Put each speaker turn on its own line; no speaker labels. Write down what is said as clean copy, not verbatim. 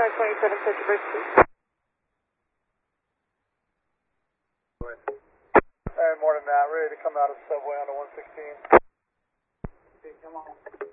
car 27 Central Bridge.
Hey, morning, Matt. Ready to come out of the subway onto 116.
Okay, come on.